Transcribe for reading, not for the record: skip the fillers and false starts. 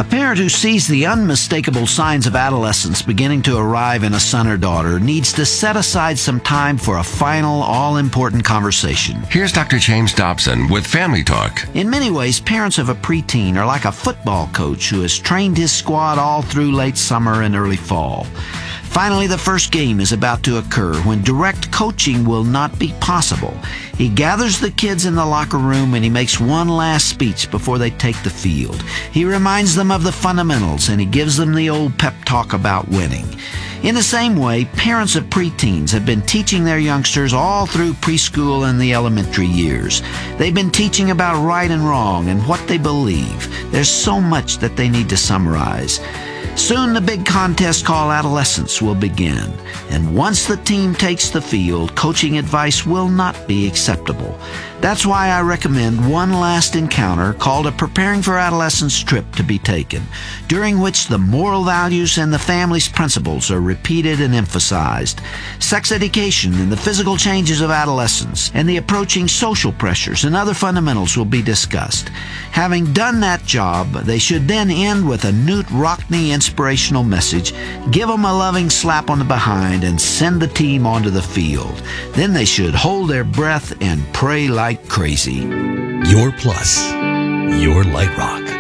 A parent who sees the unmistakable signs of adolescence beginning to arrive in a son or daughter needs to set aside some time for a final, all-important conversation. Here's Dr. James Dobson with Family Talk. In many ways, parents of a preteen are like a football coach who has trained his squad all through late summer and early fall. Finally, the first game is about to occur when direct coaching will not be possible. He gathers the kids in the locker room and he makes one last speech before they take the field. He reminds them of the fundamentals and he gives them the old pep talk about winning. In the same way, parents of preteens have been teaching their youngsters all through preschool and the elementary years. They've been teaching about right and wrong and what they believe. There's so much that they need to summarize. Soon the big contest called adolescence will begin, and once the team takes the field, coaching advice will not be acceptable. That's why I recommend one last encounter called a Preparing for Adolescence trip to be taken, during which the moral values and the family's principles are repeated and emphasized. Sex education and the physical changes of adolescence and the approaching social pressures and other fundamentals will be discussed. Having done that job, they should then end with a Knute Rockne inspirational message, give them a loving slap on the behind, and send the team onto the field. Then they should hold their breath and pray like crazy. Your Plus, your Light Rock.